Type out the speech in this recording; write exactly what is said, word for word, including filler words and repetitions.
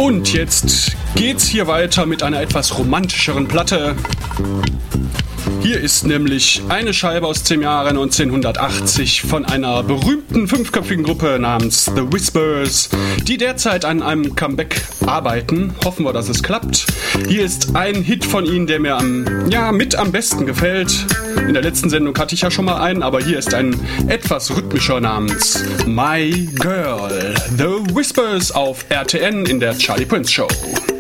Und jetzt geht's hier weiter mit einer etwas romantischeren Platte. Hier ist nämlich eine Scheibe aus dem Jahre neunzehnhundertachtzig von einer berühmten fünfköpfigen Gruppe namens The Whispers, die derzeit an einem Comeback arbeiten. Hoffen wir, dass es klappt. Hier ist ein Hit von ihnen, der mir am, ja, mit am besten gefällt. In der letzten Sendung hatte ich ja schon mal einen, aber hier ist ein etwas rhythmischer namens My Girl. The Whispers auf R T N in der Charlie Prince Show.